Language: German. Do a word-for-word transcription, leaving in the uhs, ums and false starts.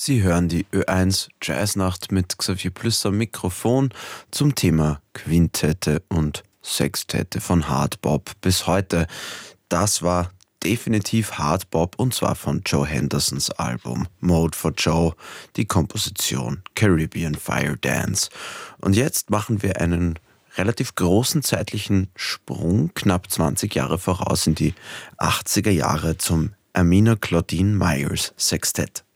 Sie hören die Ö eins Jazznacht mit Xavier Plüss am Mikrofon zum Thema Quintette und Sextette von Hardbop bis heute. Das war definitiv Hardbop und zwar von Joe Hendersons Album Mode for Joe, die Komposition Caribbean Fire Dance. Und jetzt machen wir einen relativ großen zeitlichen Sprung, knapp zwanzig Jahre voraus in die achtziger Jahre zum Amina Claudine Myers Sextett.